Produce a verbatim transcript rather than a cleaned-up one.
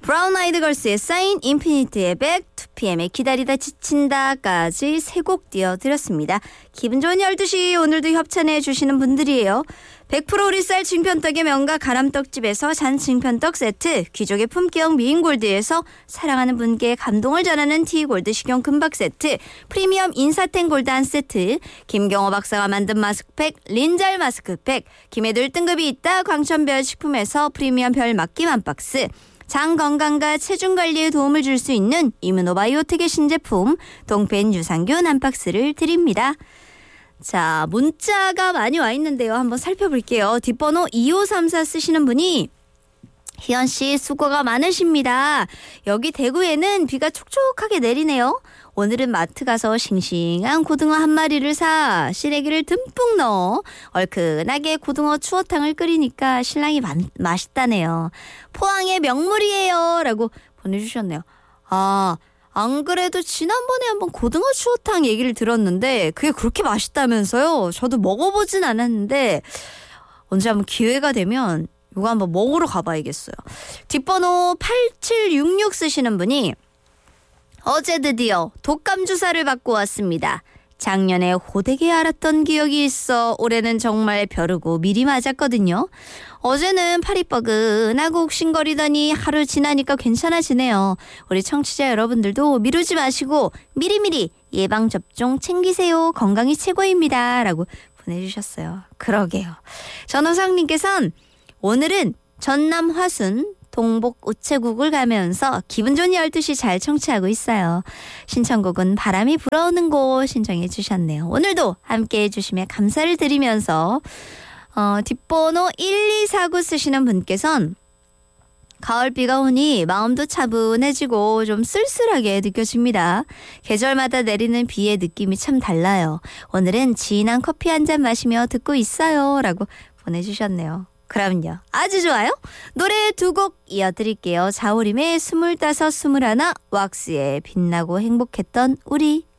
브라운 아이드 걸스의 사인, 인피니트의 백, 투피엠의 기다리다 지친다까지 세 곡 띄워드렸습니다. 기분 좋은 열두 시 오늘도 협찬해 주시는 분들이에요. 백 퍼센트 오리쌀 징편떡의 명가 가람떡집에서 잔 징편떡 세트, 귀족의 품격 미인골드에서 사랑하는 분께 감동을 전하는 티골드 식용 금박 세트, 프리미엄 인사탱 골드 한 세트, 김경호 박사가 만든 마스크팩 린잘 마스크팩, 김해들 등급이 있다 광천별 식품에서 프리미엄 별 맡김 한 박스, 장 건강과 체중 관리에 도움을 줄 수 있는 이뮤노바이오텍의 신제품 동펜 유산균 한 박스를 드립니다. 자, 문자가 많이 와 있는데요. 한번 살펴볼게요. 뒷번호 이오삼사 쓰시는 분이 희연씨 수고가 많으십니다. 여기 대구에는 비가 촉촉하게 내리네요. 오늘은 마트 가서 싱싱한 고등어 한 마리를 사 시래기를 듬뿍 넣어 얼큰하게 고등어 추어탕을 끓이니까 신랑이 마, 맛있다네요. 포항의 명물이에요 라고 보내주셨네요. 아, 안 그래도 지난번에 한번 고등어 추어탕 얘기를 들었는데 그게 그렇게 맛있다면서요. 저도 먹어보진 않았는데 언제 한번 기회가 되면 이거 한번 먹으러 가봐야겠어요. 뒷번호 팔칠육육 쓰시는 분이 어제 드디어 독감 주사를 받고 왔습니다. 작년에 호되게 앓았던 기억이 있어 올해는 정말 벼르고 미리 맞았거든요. 어제는 팔이 뻐근하고 욱신거리더니 하루 지나니까 괜찮아지네요. 우리 청취자 여러분들도 미루지 마시고 미리미리 예방접종 챙기세요. 건강이 최고입니다. 라고 보내주셨어요. 그러게요. 전호상님께서는 오늘은 전남 화순 동복 우체국을 가면서 기분 좋은 열두 시 잘 청취하고 있어요. 신청곡은 바람이 불어오는 곳 신청해 주셨네요. 오늘도 함께해 주시면 감사를 드리면서 어, 뒷번호 일이사구 쓰시는 분께서는 가을비가 오니 마음도 차분해지고 좀 쓸쓸하게 느껴집니다. 계절마다 내리는 비의 느낌이 참 달라요. 오늘은 진한 커피 한 잔 마시며 듣고 있어요. 라고 보내주셨네요. 그럼요. 아주 좋아요. 노래 두 곡 이어드릴게요. 자우림의 스물다섯 스물하나, 왁스의 빛나고 행복했던 우리.